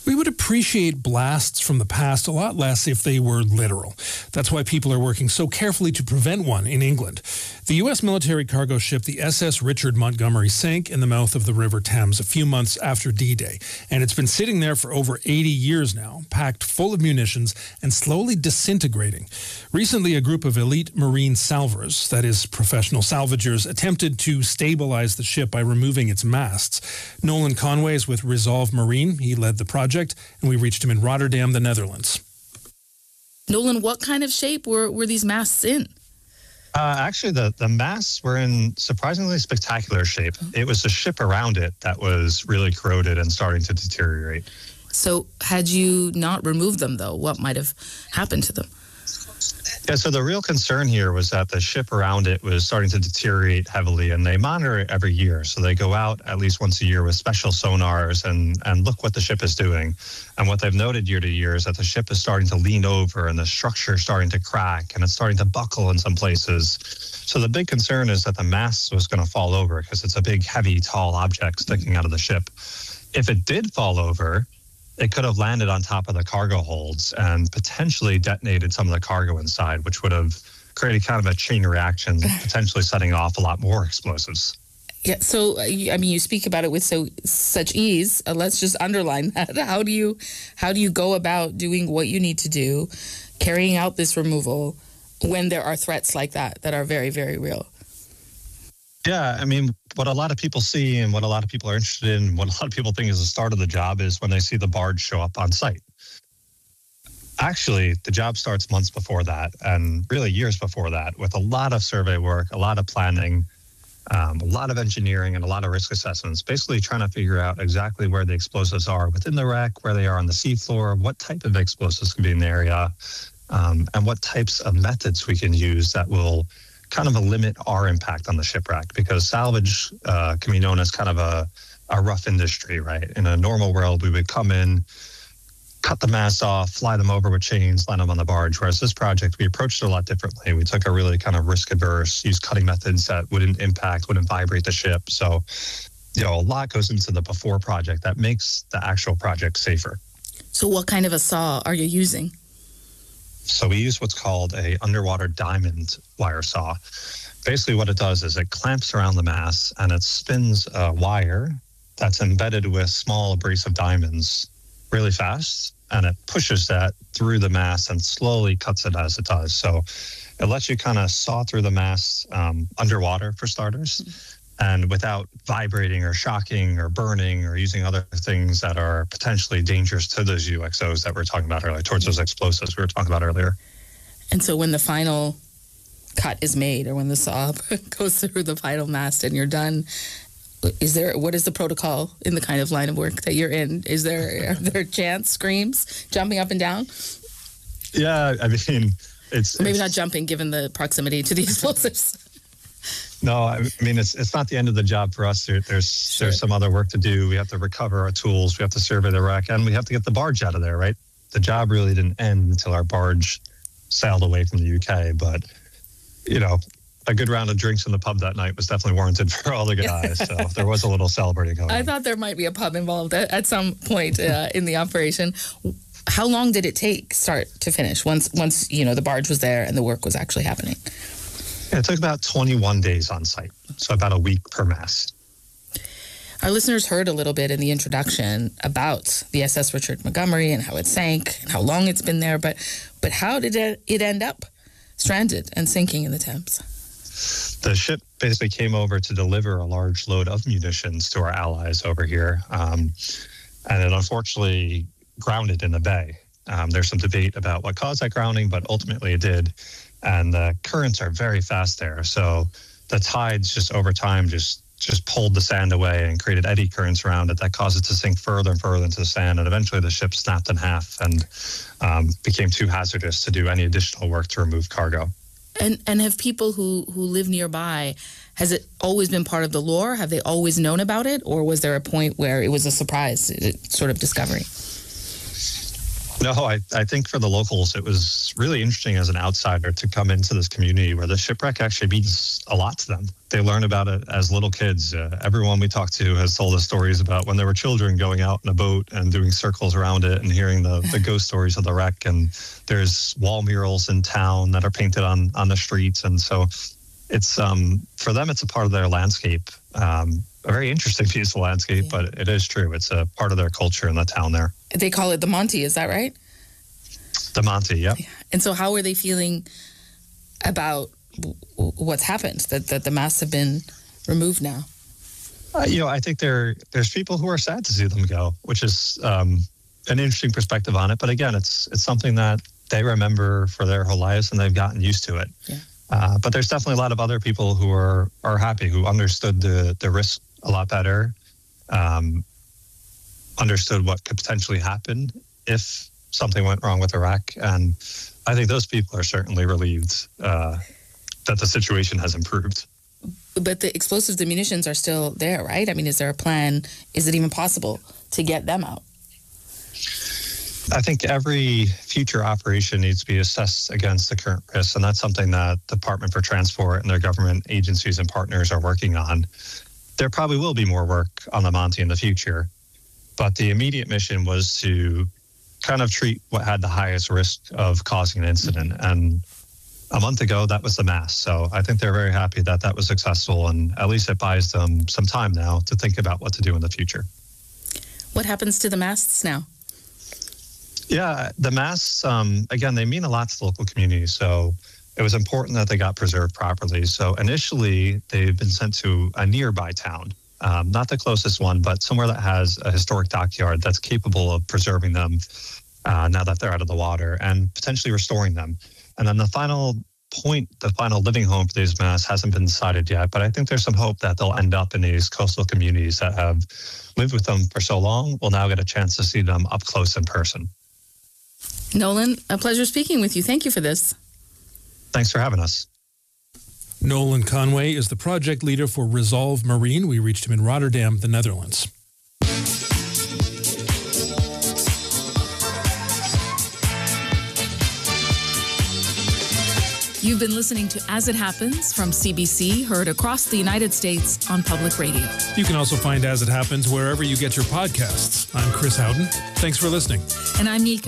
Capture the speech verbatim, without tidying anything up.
We would appreciate blasts from the past a lot less if they were literal. That's why people are working so carefully to prevent one in England. The U S military cargo ship, the S S Richard Montgomery, sank in the mouth of the River Thames a few months after D-Day. And it's been sitting there for over eighty years now, packed full of munitions and slowly disintegrating. Recently, a group of elite marine salvors, that is, professional salvagers, attempted to stabilize the ship by removing its masts. Nolan Conway is with Resolve Marine. He led the project. And we reached him in Rotterdam, the Netherlands. Nolan, what kind of shape were, were these masts in? Uh, actually, the, the masts were in surprisingly spectacular shape. It was the ship around it that was really corroded and starting to deteriorate. So had you not removed them, though, what might have happened to them? Yeah, so the real concern here was that the ship around it was starting to deteriorate heavily, and they monitor it every year. So they go out at least once a year with special sonars and, and look what the ship is doing. And what they've noted year to year is that the ship is starting to lean over and the structure is starting to crack and it's starting to buckle in some places. So the big concern is that the mast was going to fall over because it's a big, heavy, tall object sticking out of the ship. If it did fall over, it could have landed on top of the cargo holds and potentially detonated some of the cargo inside, which would have created kind of a chain reaction, potentially setting off a lot more explosives. Yeah, so, I mean, you speak about it with so such ease. Uh, let's just underline that. How do you, how do you go about doing what you need to do, carrying out this removal, when there are threats like that, that are very, very real? Yeah, I mean, what a lot of people see and what a lot of people are interested in, what a lot of people think is the start of the job is when they see the barge show up on site. Actually, the job starts months before that and really years before that with a lot of survey work, a lot of planning, um, a lot of engineering and a lot of risk assessments, basically trying to figure out exactly where the explosives are within the wreck, where they are on the seafloor, what type of explosives can be in the area, um, and what types of methods we can use that will kind of a limit our impact on the shipwreck, because salvage uh, can be known as kind of a, a rough industry, right? In a normal world, we would come in, cut the masts off, fly them over with chains, land them on the barge. Whereas this project, we approached it a lot differently. We took a really kind of risk adverse, used cutting methods that wouldn't impact, wouldn't vibrate the ship. So, you know, a lot goes into the before project that makes the actual project safer. So what kind of a saw are you using? So we use what's called a underwater diamond wire saw. Basically what it does is it clamps around the mast and it spins a wire that's embedded with small abrasive diamonds really fast, and it pushes that through the mast and slowly cuts it as it does. So it lets you kind of saw through the mast um, underwater, for starters, mm-hmm. and without vibrating or shocking or burning or using other things that are potentially dangerous to those U X Os that we were talking about earlier, towards those explosives we were talking about earlier. And so when the final cut is made, or when the saw goes through the final mast and you're done, is there, what is the protocol in the kind of line of work that you're in? Is there, are there chants, screams, jumping up and down? Yeah, I mean, it's... Or maybe it's, not jumping, given the proximity to the explosives. No, I mean, it's it's not the end of the job for us. There, there's sure. there's some other work to do. We have to recover our tools. We have to survey the wreck, and we have to get the barge out of there, right? The job really didn't end until our barge sailed away from the U K. But, you know, a good round of drinks in the pub that night was definitely warranted for all the guys. So there was a little celebrating going on. I thought there might be a pub involved at, at some point uh, in the operation. How long did it take, start to finish, once, once you know, the barge was there and the work was actually happening? Yeah, it took about twenty-one days on site, so about a week per mast. Our listeners heard a little bit in the introduction about the S S Richard Montgomery and how it sank and how long it's been there, but but how did it, it end up stranded and sinking in the Thames? The ship basically came over to deliver a large load of munitions to our allies over here, um, and it unfortunately grounded in the bay. Um, there's some debate about what caused that grounding, but ultimately it did. And the currents are very fast there. So the tides just over time just just pulled the sand away and created eddy currents around it that caused it to sink further and further into the sand. And eventually the ship snapped in half and um, became too hazardous to do any additional work to remove cargo. And and have people who, who live nearby, has it always been part of the lore? Have they always known about it? Or was there a point where it was a surprise, sort of discovery? No, I, I think for the locals, it was really interesting as an outsider to come into this community where the shipwreck actually means a lot to them. They learn about it as little kids. Uh, everyone we talked to has told us stories about when they were children going out in a boat and doing circles around it and hearing the, the ghost stories of the wreck. And there's wall murals in town that are painted on, on the streets. And so it's um, for them, it's a part of their landscape. Um, a very interesting piece of landscape, yeah. But it is true. It's a part of their culture in the town there. They call it the Monty, is that right? The Monty, yeah. And so how are they feeling about w- what's happened, that, that the masts have been removed now? Uh, you know, I think there there's people who are sad to see them go, which is um, an interesting perspective on it. But again, it's it's something that they remember for their whole lives and they've gotten used to it. Yeah. Uh, but there's definitely a lot of other people who are are happy, who understood the, the risk a lot better, um, understood what could potentially happen if something went wrong with the wreck. And I think those people are certainly relieved uh, that the situation has improved. But the explosives, the munitions are still there, right? I mean, is there a plan? Is it even possible to get them out? I think every future operation needs to be assessed against the current risks, and that's something that the Department for Transport and their government agencies and partners are working on. There probably will be more work on the Monty in the future, but the immediate mission was to kind of treat what had the highest risk of causing an incident. And a month ago, that was the mast. So I think they're very happy that that was successful, and at least it buys them some time now to think about what to do in the future. What happens to the masts now? Yeah, the masts, um, again, they mean a lot to the local community. So it was important that they got preserved properly. So initially, they've been sent to a nearby town, um, not the closest one, but somewhere that has a historic dockyard that's capable of preserving them uh, now that they're out of the water and potentially restoring them. And then the final point, the final living home for these masts hasn't been decided yet, but I think there's some hope that they'll end up in these coastal communities that have lived with them for so long. We'll now get a chance to see them up close in person. Nolan, a pleasure speaking with you. Thank you for this. Thanks for having us. Nolan Conway is the project leader for Resolve Marine. We reached him in Rotterdam, the Netherlands. You've been listening to As It Happens from C B C, heard across the United States on public radio. You can also find As It Happens wherever you get your podcasts. I'm Chris Howden. Thanks for listening. And I'm Neil